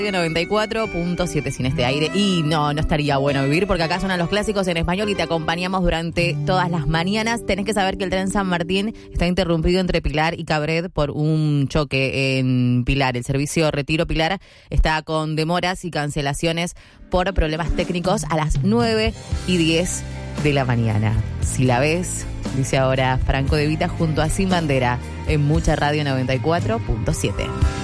94.7 sin este aire. Y no estaría bueno vivir porque acá suenan los clásicos en español y te acompañamos durante todas las mañanas. Tenés que saber que el tren San Martín está interrumpido entre Pilar y Cabred por un choque en Pilar. El servicio Retiro Pilar está con demoras y cancelaciones por problemas técnicos a las 9:10 de la mañana. Si la ves, dice ahora Franco De Vita junto a Sin Bandera en Mucha Radio 94.7.